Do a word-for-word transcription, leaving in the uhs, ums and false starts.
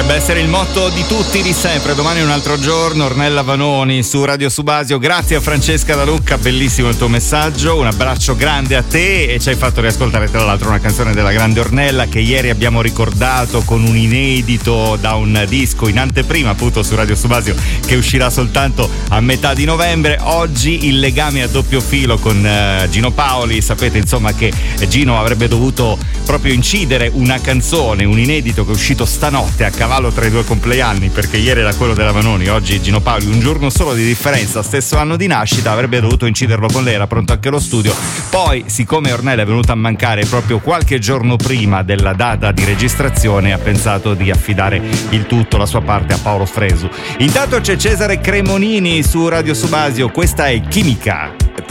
Dovrebbe essere il motto di tutti di sempre. Domani è un altro giorno. Ornella Vanoni su Radio Subasio. Grazie a Francesca Da Lucca, bellissimo il tuo messaggio. Un abbraccio grande a te, e ci hai fatto riascoltare tra l'altro una canzone della grande Ornella che ieri abbiamo ricordato con un inedito da un disco in anteprima appunto su Radio Subasio, che uscirà soltanto a metà di novembre. Oggi il legame a doppio filo con uh, Gino Paoli. Sapete insomma che Gino avrebbe dovuto proprio incidere una canzone, un inedito che è uscito stanotte a cavallo tra i due compleanni, perché ieri era quello della Vanoni, oggi Gino Paoli, un giorno solo di differenza, stesso anno di nascita, avrebbe dovuto inciderlo con lei, era pronto anche lo studio. Poi, siccome Ornella è venuta a mancare proprio qualche giorno prima della data di registrazione, ha pensato di affidare il tutto, la sua parte, a Paolo Fresu. Intanto c'è Cesare Cremonini su Radio Subasio, questa è Chimica.